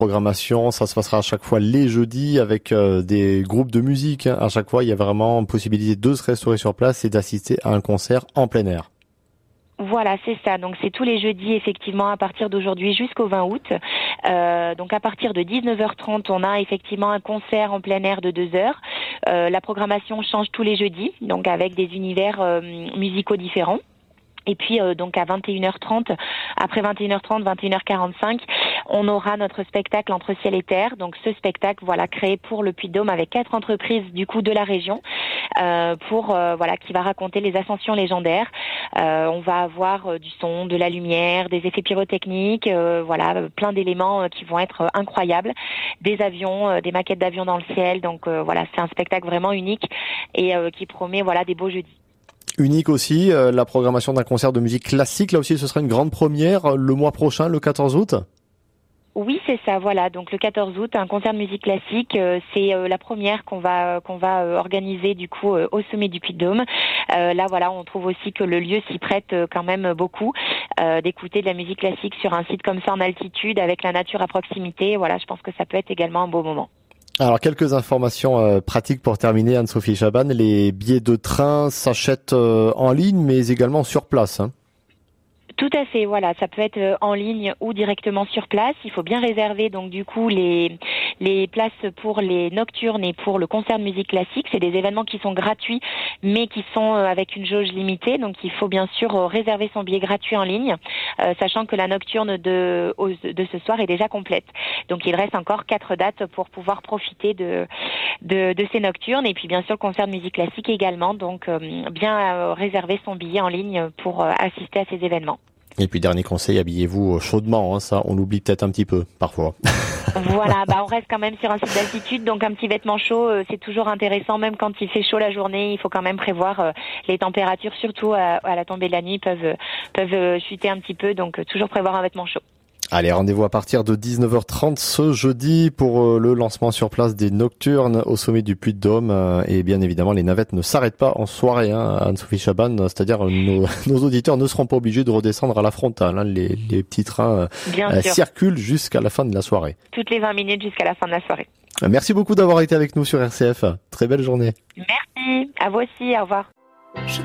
Programmation, ça se passera à chaque fois les jeudis avec des groupes de musique. À chaque fois, il y a vraiment possibilité de se restaurer sur place et d'assister à un concert en plein air. Voilà, c'est ça. Donc c'est tous les jeudis effectivement à partir d'aujourd'hui jusqu'au 20 août. Donc à partir de 19h30, on a effectivement un concert en plein air de 2 heures. La programmation change tous les jeudis, donc avec des univers musicaux différents. Et puis donc à 21h30, après 21h30, 21h45, on aura notre spectacle Entre ciel et terre. Donc ce spectacle, voilà, créé pour le Puy-de-Dôme avec 4 entreprises du coup de la région, voilà, qui va raconter les ascensions légendaires. On va avoir du son, de la lumière, des effets pyrotechniques, voilà, plein d'éléments qui vont être incroyables, des avions, des maquettes d'avions dans le ciel. Donc voilà, c'est un spectacle vraiment unique et qui promet voilà des beaux jeudis. Unique aussi, la programmation d'un concert de musique classique. Là aussi, ce sera une grande première le mois prochain, le 14 août. Oui, c'est ça, voilà. Donc le 14 août, un concert de musique classique, c'est la première qu'on va organiser du coup au sommet du Puy-de-Dôme. Là, voilà, on trouve aussi que le lieu s'y prête quand même beaucoup d'écouter de la musique classique sur un site comme ça en altitude avec la nature à proximité. Voilà, je pense que ça peut être également un beau moment. Alors, quelques informations pratiques pour terminer, Anne-Sophie Chaban. Les billets de train s'achètent en ligne, mais également sur place, hein. Tout à fait, voilà, ça peut être en ligne ou directement sur place. Il faut bien réserver donc du coup les places pour les nocturnes et pour le concert de musique classique. C'est des événements qui sont gratuits mais qui sont avec une jauge limitée. Donc il faut bien sûr réserver son billet gratuit en ligne, sachant que la nocturne de ce soir est déjà complète. Donc il reste encore 4 dates pour pouvoir profiter de ces nocturnes et puis bien sûr le concert de musique classique également. Donc bien réserver son billet en ligne pour assister à ces événements. Et puis dernier conseil, habillez-vous chaudement, hein, ça on l'oublie peut-être un petit peu parfois. Voilà, on reste quand même sur un site d'altitude, donc un petit vêtement chaud, c'est toujours intéressant, même quand il fait chaud la journée, il faut quand même prévoir les températures, surtout à la tombée de la nuit, peuvent chuter un petit peu, donc toujours prévoir un vêtement chaud. Allez, rendez-vous à partir de 19h30 ce jeudi pour le lancement sur place des Nocturnes au sommet du Puy-de-Dôme. Et bien évidemment, les navettes ne s'arrêtent pas en soirée, hein, Anne-Sophie Chaban. C'est-à-dire nos auditeurs ne seront pas obligés de redescendre à la frontale. Hein. Les petits trains circulent jusqu'à la fin de la soirée. Toutes les 20 minutes jusqu'à la fin de la soirée. Merci beaucoup d'avoir été avec nous sur RCF. Très belle journée. Merci, à vous aussi, au revoir.